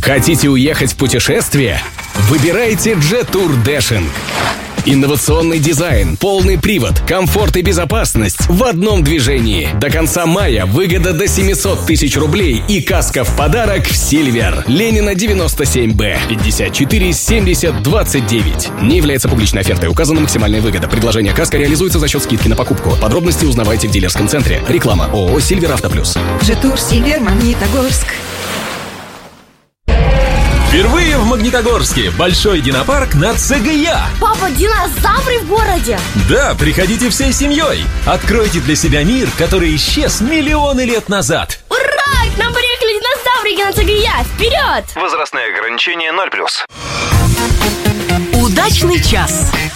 Хотите уехать в путешествие? Выбирайте Jet-Tour Dashing. Инновационный дизайн, полный привод, комфорт и безопасность в одном движении. До конца мая выгода до 700 тысяч рублей и каска в подарок в Silver. Ленина 97Б, 54 70 29. Не является публичной офертой. Указана максимальная выгода. Предложение каска реализуется за счет скидки на покупку. Подробности узнавайте в дилерском центре. Реклама ООО «Сильвер Автоплюс». Jet-Tour Silver, Магнитогорск. Впервые в Магнитогорске большой динопарк на ЦГЯ. Папа, динозавры в городе? Да, приходите всей семьей. Откройте для себя мир, который исчез миллионы лет назад. Ура! К нам приехали динозаврики на ЦГЯ. Вперед! Возрастные ограничения 0+. Удачный час.